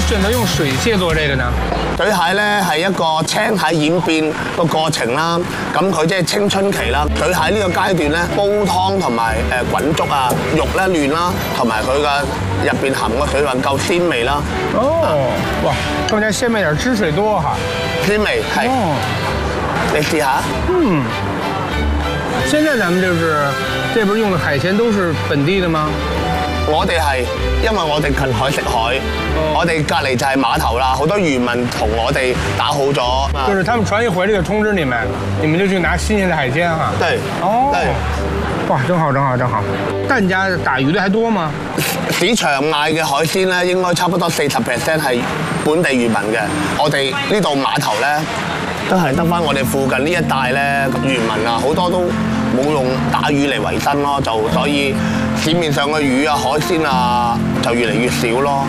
选择用水蟹做這個呢？ 水蟹咧係一個青蟹演變個過程啦，咁佢即係青春期啦。水蟹呢個階段咧，煲湯同埋滾粥啊，肉咧嫩啦，同埋佢嘅入邊含個水分夠鮮味啦。 哦，哇，更加鮮味點，汁水多哈。 鮮味係。哦，你試下。 嗯。現在咱們就是這邊用的海鮮都是本地的嗎？ 我哋係，因為我哋近海食海，我哋隔離就係碼頭啦，好多漁民同我哋打好咗。 就是他們船一回來就通知你們就去拿新鮮的海鮮哈。 對， 哦， 對， 哇，真好，真好，真好。疍家打魚的還多嗎？ 市場賣嘅海鮮咧，應該差不多40% 係本地漁民嘅。我哋呢度碼頭咧，都係得返我哋附近呢一帶咧漁民啊，好多都冇用打魚嚟維生咯，就所以市面上嘅魚啊、海鮮啊就越嚟越少咯。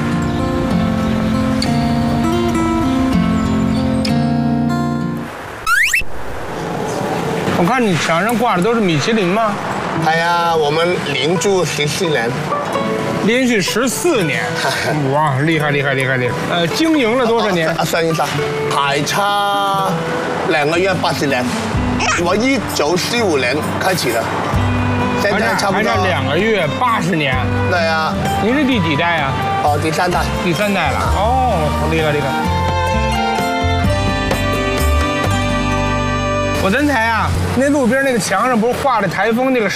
我看你牆上掛的都是米其林嗎？ 係啊，我們連住14年， 連續14年，哇，厲害厲害厲害厲害！經營了多少年？ 上醫生，還差2個月80年，我1945年開始的。現在差不多還差2個月80年。 對啊。 您是第幾代啊？ 哦，第3代。第 3代了。哦，厲害厲害。我真才啊，那路邊那個牆上不是畫着台風那個